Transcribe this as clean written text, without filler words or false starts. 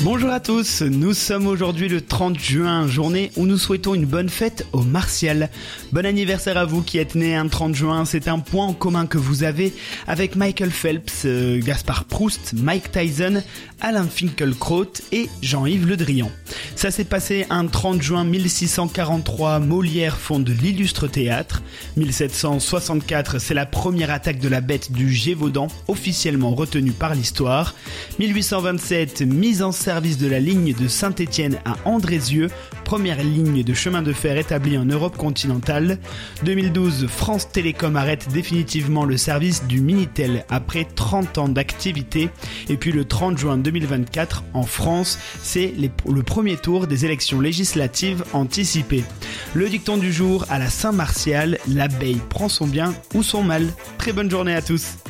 Bonjour à tous, nous sommes aujourd'hui le 30 juin, journée où nous souhaitons une bonne fête aux Martial. Bon anniversaire à vous qui êtes nés un 30 juin, c'est un point en commun que vous avez avec Michael Phelps, Gaspard Proust, Mike Tyson, Alain Finkielkraut et Jean-Yves Le Drian. Ça s'est passé un 30 juin 1643, Molière fonde l'illustre théâtre. 1764, c'est la première attaque de la bête du Gévaudan, officiellement retenue par l'histoire. 1827, mise en service de la ligne de Saint-Étienne à Andrézieux, première ligne de chemin de fer établie en Europe continentale. 2012, France Télécom arrête définitivement le service du Minitel après 30 ans d'activité. Et puis le 30 juin 2024, en France, c'est le premier tour des élections législatives anticipées. Le dicton du jour à la Saint-Martial, l'abeille prend son bien ou son mal. Très bonne journée à tous.